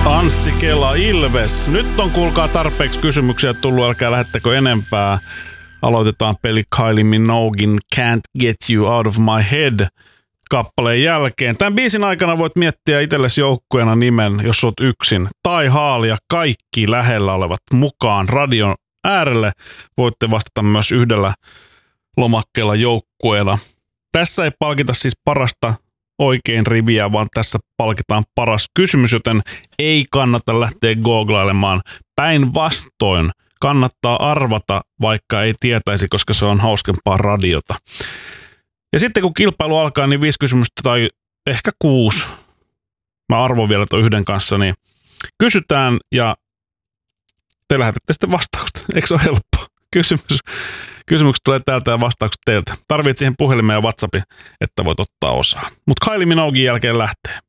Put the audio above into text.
Anssi Kela Ilves. Nyt on kuulkaa tarpeeksi kysymyksiä tullut, älkää lähettäkö enempää. Aloitetaan peli Kylie Minoguein Can't Get You Out of My Head kappaleen jälkeen. Tämän biisin aikana voit miettiä itsellesi joukkueena nimen, jos olet yksin, tai haalia kaikki lähellä olevat mukaan radion äärelle. Voitte vastata myös yhdellä lomakkeella joukkueena. Tässä ei palkita siis parasta oikein riviä, vaan tässä palkitaan paras kysymys, joten ei kannata lähteä googlailemaan. Päinvastoin kannattaa arvata, vaikka ei tietäisi, koska se on hauskempaa radiota. Ja sitten kun kilpailu alkaa, niin 5 kysymystä tai ehkä 6, mä arvon vielä tuon yhden kanssa, niin kysytään ja te lähetätte sitten vastaukset. Eikö se ole helppoa? Kysymykset tulee täältä ja vastaukset teiltä. Tarvitset siihen puhelimeen ja WhatsAppin, että voit ottaa osaa. Mutta Kylie Minoguein jälkeen lähtee.